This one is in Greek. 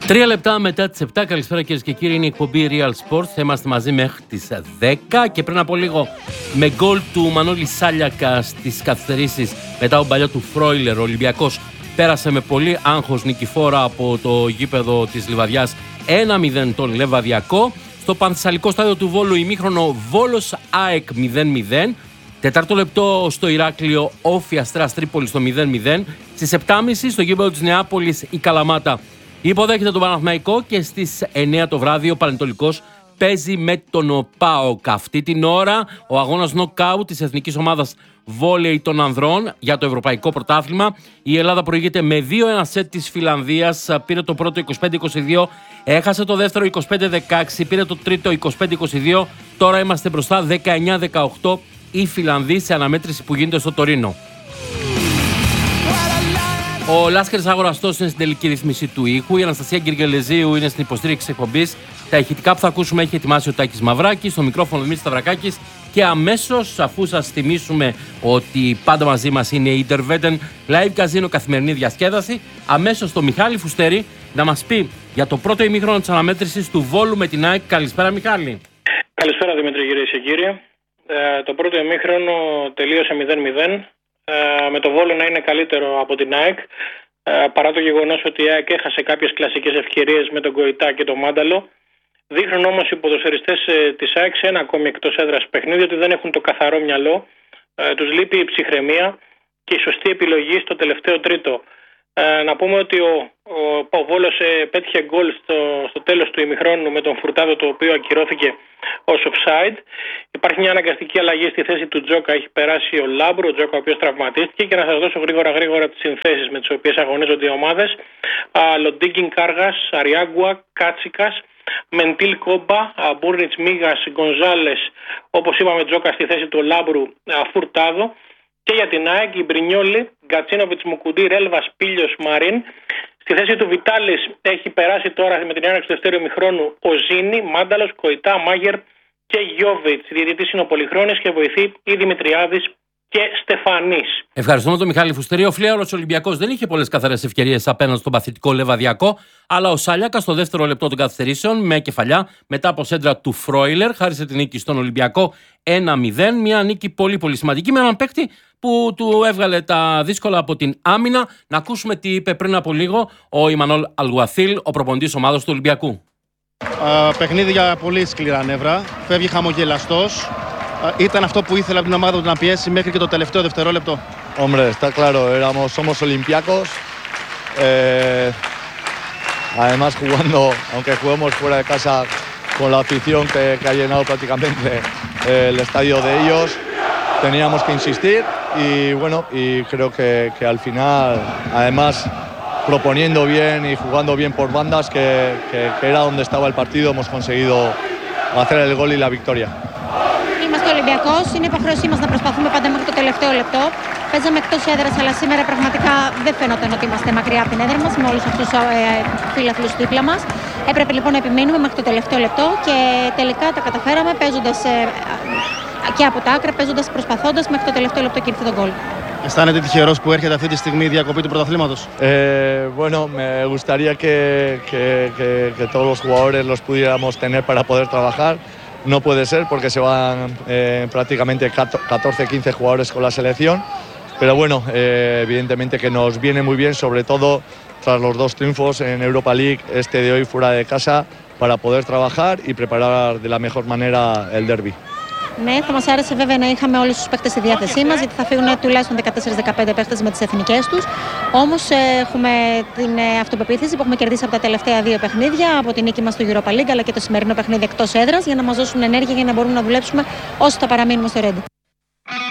3 λεπτά μετά τις 7, καλησπέρα κυρίες και κύριοι, είναι η εκπομπή Real Sports. Θα είμαστε μαζί μέχρι τις 10 και πριν από λίγο με γκολ του Μανώλη Σάλιακα στις καθυστερήσεις μετά τον παλιό του Φρόιλερ, ο Ολυμπιακός πέρασε με πολύ άγχος νικηφόρα από το γήπεδο της Λιβαδιάς 1-0 τον Λεβαδιακό. Στο Πανθεσσαλικό στάδιο του Βόλου ημίχρονο Βόλος ΑΕΚ 0-0. Τετάρτο λεπτό στο Ηράκλειο Όφη Αστέρας Τρίπολης στο 0-0. Στις 7.30 στο γήπεδο της Νεάπολης η Καλαμάτα υποδέχεται τον Παναθηναϊκό και στις 9 το βράδυ ο Πανετολικός παίζει με τον ΠΑΟΚ. Αυτή την ώρα ο αγώνας νοκάουτ της εθνικής ομάδας βόλεϊ των ανδρών για το Ευρωπαϊκό Πρωτάθλημα. Η Ελλάδα προηγείται με 2-1 σετ της Φιλανδίας. Πήρε το πρώτο 25-22, έχασε το δεύτερο 25-16, πήρε το τρίτο 25-22. Τώρα είμαστε μπροστά 19-18 οι Φιλανδοί σε αναμέτρηση που γίνεται στο Τωρίνο. Ο Λάσκαρης Αγοραστός είναι στην τελική ρύθμιση του ήχου. Η Αναστασία Γκυργελεζίου είναι στην υποστήριξη της εκπομπής. Τα ηχητικά που θα ακούσουμε έχει ετοιμάσει ο Τάκης Μαυράκης. Στο μικρόφωνο Δημήτρης Σταυρακάκης. Και αμέσως, αφού σας θυμίσουμε ότι πάντα μαζί μας είναι η Interveten Live Casino, καθημερινή διασκέδαση, αμέσως το Μιχάλη Φουστέρη να μας πει για το πρώτο ημίχρονο της αναμέτρησης του Βόλου με την ΑΕΚ. Καλησπέρα, Μιχάλη. Καλησπέρα, Δημήτρη, κυρίες και κύριοι. Το πρώτο ημίχρονο τελείωσε 0-0. Με το Βόλο να είναι καλύτερο από την ΑΕΚ, παρά το γεγονός ότι η ΑΕΚ έχασε κάποιες κλασικές ευκαιρίες με τον Γκοϊτά και τον Μάνταλο. Δείχνουν όμως οι ποδοσφαιριστές της ΑΕΚ σε ένα ακόμη εκτός έδρας παιχνίδι ότι δεν έχουν το καθαρό μυαλό, τους λείπει η ψυχραιμία και η σωστή επιλογή στο τελευταίο τρίτο. Να πούμε ότι ο Βόλος πέτυχε γκολ στο τέλος του ημιχρόνου με τον Φουρτάδο, το οποίο ακυρώθηκε ως offside. Υπάρχει μια αναγκαστική αλλαγή στη θέση του Τζόκα. Έχει περάσει ο Λάμπρου, ο Τζόκα ο οποίος τραυματίστηκε, και να σας δώσω γρήγορα τις συνθέσεις με τις οποίες αγωνίζονται οι ομάδες. Λοντίγκιν Κάργας, Αριάγκουα, Κάτσικας, Μεντίλ Κόμπα, Μπούρνιτς Μίγας, Γκονζάλες, όπως είπαμε Τζόκα στη θέση του Λάμπρου, Φουρτάδο. Και για την ΑΕΚ, η Μπρινιόλη, Γκατσίνοβιτς, Μουκουντή, Ρέλβας, Πίλιος, Μαρίν. Στη θέση του Βιτάλης έχει περάσει τώρα με την έναρξη του δεύτερου ημιχρόνου ο Ζήνη, Μάνταλος, Κοϊτά, Μάγερ και Γιόβιτς. Διαιτητής είναι ο Πολυχρόνης και βοηθεί η Δημητριάδης και Στεφανής. Ευχαριστούμε τον Μιχάλη Φουστέρη. Ο φλέαρος Ολυμπιακός δεν είχε πολλές καθαρές ευκαιρίες απέναντι στον παθητικό Λεβαδιακό, αλλά ο Σάλιακας στο δεύτερο λεπτό των καθυστερήσεων με κεφαλιά μετά από σέντρα του Φρόιλερ χάρισε την νίκη στον Ολυμπιακό 1-0. Μια νίκη πολύ σημαντική με έναν παίκτη που του έβγαλε τα δύσκολα από την άμυνα. Να ακούσουμε τι είπε πριν από λίγο ο Ιμανόλ Αλγουαθίλ, ο προπονητής ομάδας του Ολυμπιακού. Παιχνίδι για πολύ σκληρά νεύρα. Φεύγει χαμογελαστός. Ήταν αυτό που ήθελα από την ομάδα του να πιέσει μέχρι και το τελευταίο δευτερόλεπτο. Hombre, está claro, somos olímpicos. Además jugando, aunque juguemos fuera de casa con la afición que ha llenado prácticamente el estadio de ellos, teníamos que insistir y bueno, y creo que al final, además proponiendo bien y jugando bien por bandas, que era donde estaba el partido, hemos conseguido hacer el gol y la victoria. Είμαστε Ολυμπιακός, είναι υποχρέωσή μας να προσπαθούμε πάντα μέχρι το τελευταίο λεπτό. Παίζαμε εκτός έδρας, αλλά σήμερα πραγματικά δεν φαίνονταν ότι είμαστε μακριά από την έδρα μας με όλους αυτούς τους φίλαθλους δίπλα μας. Έπρεπε λοιπόν να επιμείνουμε μέχρι το τελευταίο λεπτό και τελικά τα καταφέραμε παίζοντας και από τα άκρα, προσπαθώντας μέχρι το τελευταίο λεπτό και ήρθε τον γκολ. Αισθάνεται τυχερός που έρχεται αυτή τη στιγμή η διακοπή του πρωταθλήματος? Bueno, me gustaría que todos los jugadores los pudiéramos tener para poder trabajar. No puede ser porque se van prácticamente 14-15 jugadores con la selección, pero bueno, evidentemente que nos viene muy bien, sobre todo tras los dos triunfos en Europa League, este de hoy fuera de casa, para poder trabajar y preparar de la mejor manera el derbi. Ναι, θα μας άρεσε βέβαια να είχαμε όλους τους παίκτες στη διάθεσή μας, γιατί θα φύγουν τουλάχιστον 14-15 παίκτες με τις εθνικές τους. Όμως έχουμε την αυτοπεποίθηση που έχουμε κερδίσει από τα τελευταία 2 παιχνίδια, από την νίκη μας στο Europa League αλλά και το σημερινό παιχνίδι εκτός έδρας, για να μας δώσουν ενέργεια για να μπορούμε να δουλέψουμε όσο θα παραμείνουμε στο Ρέντι.